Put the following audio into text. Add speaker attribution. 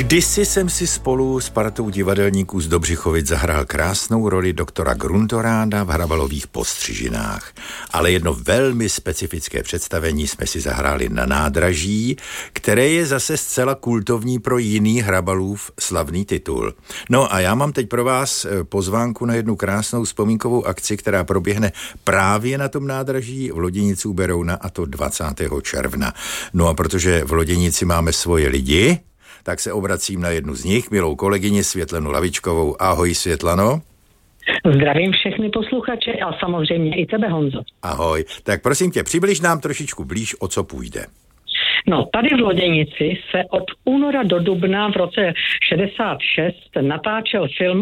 Speaker 1: Kdysi jsem si spolu s partou divadelníků z Dobřichovic zahrál krásnou roli doktora Gruntoráda v Hrabalových Postřižinách. Ale jedno velmi specifické představení jsme si zahráli na Nádraží, které je zase zcela kultovní pro jiný Hrabalův slavný titul. No a já mám teď pro vás pozvánku na jednu krásnou vzpomínkovou akci, která proběhne právě na tom nádraží v Loděnici u Berouna, a to 20. června. No a protože v Loděnici máme svoje lidi, tak se obracím na jednu z nich, milou kolegyni Světlanu Lavičkovou. Ahoj, Světlano.
Speaker 2: Zdravím všechny posluchače a samozřejmě i tebe, Honzo.
Speaker 1: Ahoj. Tak prosím tě, přibliž nám trošičku blíž, o co půjde.
Speaker 2: No, tady v Loděnici se od února do dubna v roce 66 natáčel film